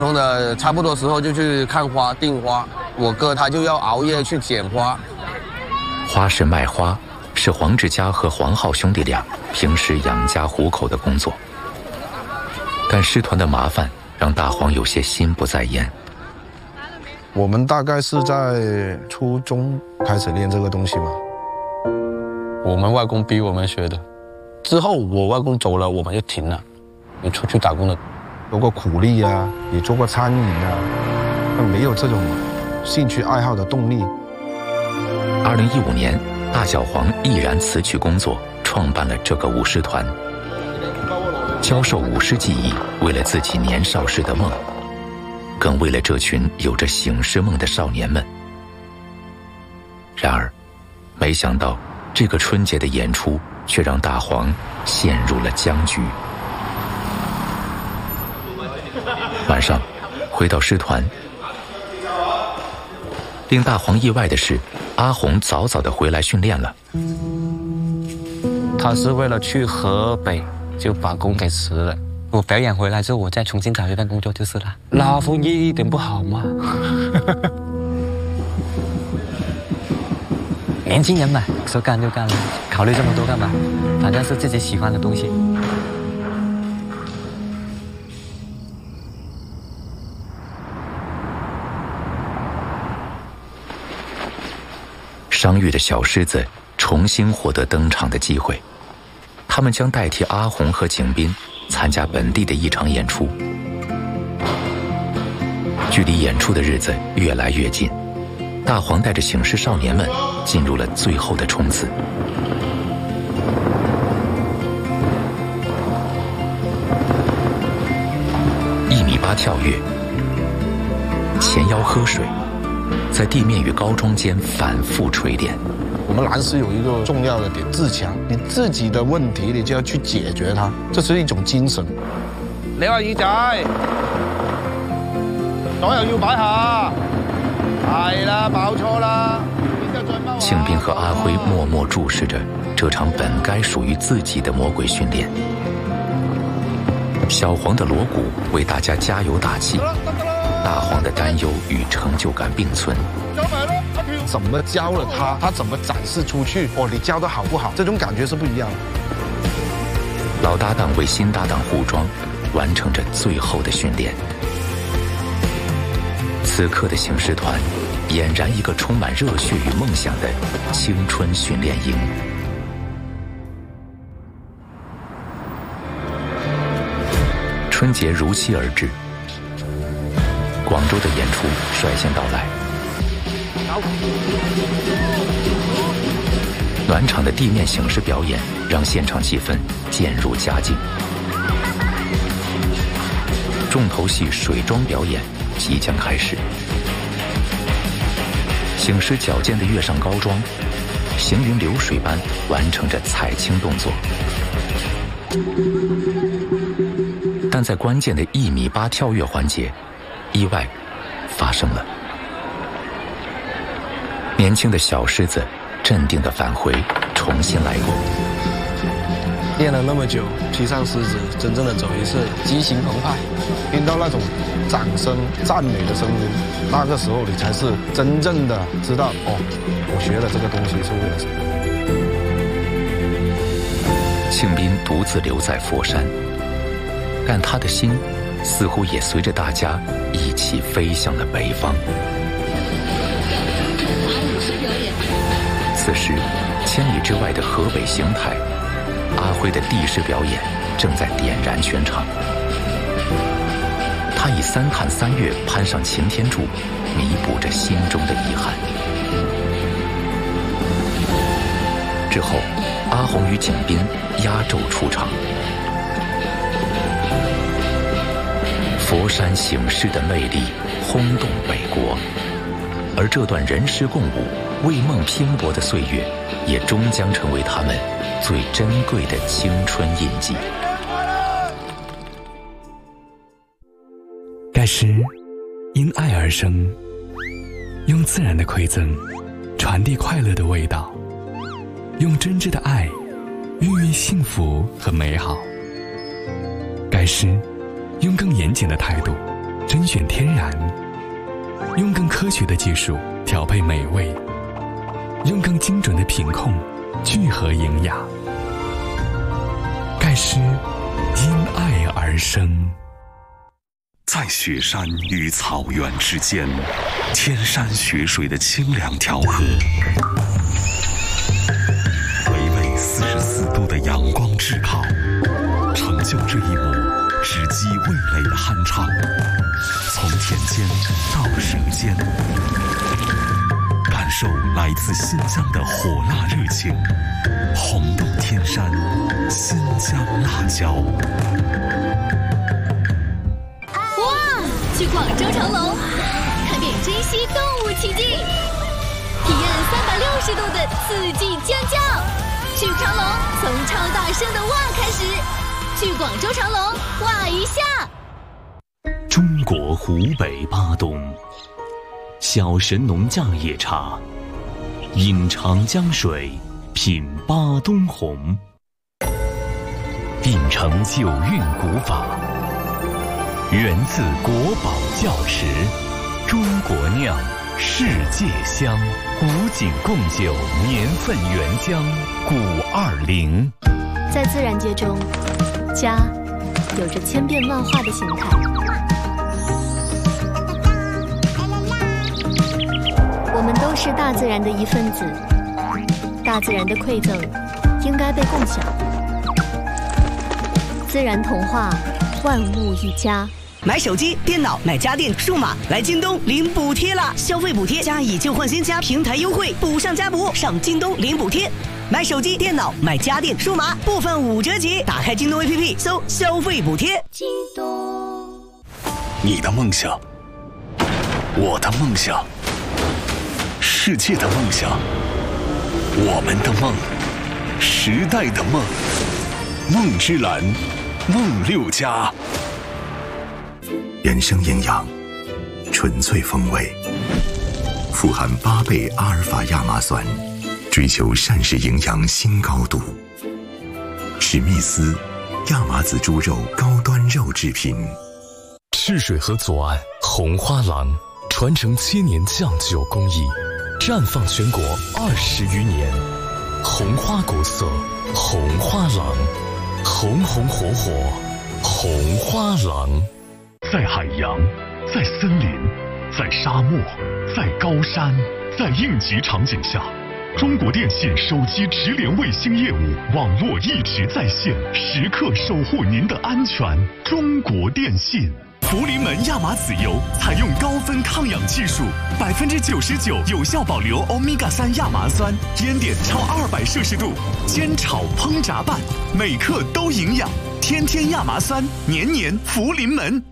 弄的差不多时候就去看花订花，我哥他就要熬夜去捡花。 花市卖花是黄志佳和黄浩兄弟俩平时养家糊口的工作，但师团的麻烦让大黄有些心不在焉。 我们大概是在初中开始练这个东西嘛。 我们外公逼我们学的，之后我外公走了，我们就停了，就出去打工了。 做过苦力啊，也做过餐饮啊，但没有这种兴趣爱好的动力。 2015年，大小黄毅然辞去工作，创办了这个舞狮团，教授舞狮技艺，为了自己年少时的梦，更为了这群有着醒狮梦的少年们。然而，没想到这个春节的演出却让大黄陷入了僵局。晚上回到狮团，令大黄意外的是，阿红早早的回来训练了。 他是为了去河北就把工给辞了。我表演回来之后，我再重新找一份工作就是了。拉风一点不好吗？年轻人嘛，说干就干了，考虑这么多干嘛？反正是自己喜欢的东西。 伤愈的小狮子重新获得登场的机会，他们将代替阿红和景斌参加本地的一场演出。距离演出的日子越来越近，大黄带着醒狮少年们进入了最后的冲刺。1.8米跳跃，前腰喝水，在地面与高桩间反复锤炼。 我们蓝狮有一个重要的点，自强。你自己的问题，你就要去解决它，这是一種精神。 你話耳仔，左右要擺下，係啦，爆錯啦。 庆斌和阿辉默默注視着這場本該屬於自己的魔鬼訓練。小黃的鑼鼓為大家加油打氣，大黃的擔憂與成就感並存。 怎麼教了他，他怎麼展示出去？哦，你教得好不好？這種感覺是不一樣的。 老搭檔為新搭檔護裝，完成着最後的訓練。此刻的醒獅團儼然一個充滿熱血與夢想的青春訓練營。春節如期而至，廣州的演出率先到來。暖場的地面醒獅表演讓現場氣氛漸入佳境。重頭戲水裝表演即將開始，醒獅矯健地躍上高樁，行雲流水般完成着踩青動作。但在關鍵的1.8米跳躍環節，意外發生了。年輕的小獅子鎮定地返回，重新來過。 練了那麼久，騎上獅子，真正的走一次，激情澎湃，聽到那種掌聲、讚美的聲音，那個時候你才是真正的知道，哦，我學的這個東西是為了什麼。 慶斌獨自留在佛山，但他的心似乎也隨着大家一起飛向了北方。此時，千里之外的河北邢台，阿辉的地勢表演正在點燃全場。他以3探3躍攀上擎天柱，彌補着心中的遺憾。之後，阿紅與景斌壓軸出場。佛山醒獅的魅力轟動北國，而這段人獅共舞、為夢拼搏的歲月，也終將成為他們最珍貴的青春印記。 蓋獅因愛而生，用自然的饋贈傳遞快樂的味道，用真摯的愛孕育幸福和美好。蓋獅用更嚴謹的態度甄选天然，用更科学的技术调配美味，用更精准的品控聚合营养。盖诗因爱而生。 在雪山与草原之间，天山雪水的清凉调和，微微44度的阳光炙烤，成就这一幕直击味蕾的酣畅。从田间到舌尖，感受来自新疆的火辣热情，红豆天山，新疆辣椒。 去广州长隆，看遍珍稀动物奇迹，体验360度的四季尖叫。去长隆，从超大声的哇开始。去广州长隆，哇一下。 中国湖北巴东，小神农架野茶，饮长江水，品巴东红，秉承九韵古法。源自国宝窖池，中国酿，世界香，古井贡酒年份原浆520。 在自然界中，家有着千变万化的形态。我们都是大自然的一份子，大自然的馈赠应该被共享。自然童话，万物一家。 买手机、电脑、买家电、数码，来京东领补贴啦！消费补贴加以旧换新加平台优惠，补上加补，上京东领补贴。买手机、电脑、买家电、数码，部分5折起。打开京东 APP， 搜消费补贴。 京东。 你的梦想，我的梦想，世界的梦想，我们的梦，时代的梦。梦之蓝，梦6家。 原生营养，纯粹风味，富含8倍阿尔法亚麻酸，追求膳食营养新高度。史密斯亚麻籽猪肉高端肉制品。 赤水河左岸红花廊，传承7年酱酒工艺，绽放全国20余年。红花国色，红花廊，红红火火，红花廊。 在海洋，在森林，在沙漠，在高山，在应急场景下，中国电信手机直连卫星业务网络一直在线，时刻守护您的安全。中国电信。福临门亚麻籽油采用高分抗氧技术，99%有效保留欧米伽3亚麻酸，烟点超200摄氏度，煎炒烹炸拌，每克都营养。天天亚麻酸，年年福临门。